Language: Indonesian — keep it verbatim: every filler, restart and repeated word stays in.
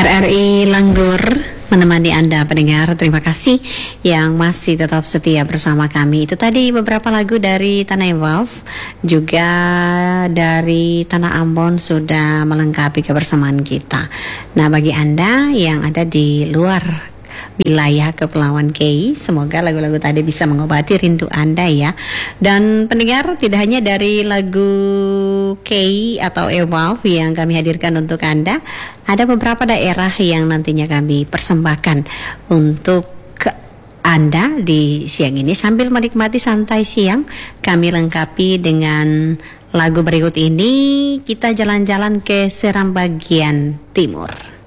R R I Langgur menemani Anda pendengar. Terima kasih yang masih tetap setia bersama kami. Itu tadi beberapa lagu dari Tanah Ewaf, juga dari Tanah Ambon sudah melengkapi kebersamaan kita. Nah, bagi Anda yang ada di luar wilayah Kepulauan Kei, semoga lagu-lagu tadi bisa mengobati rindu Anda ya. Dan pendengar, tidak hanya dari lagu Kei atau Ewaf yang kami hadirkan untuk Anda, ada beberapa daerah yang nantinya kami persembahkan untuk Anda di siang ini. Sambil menikmati santai siang, kami lengkapi dengan lagu berikut ini. Kita jalan-jalan ke Seram bagian timur.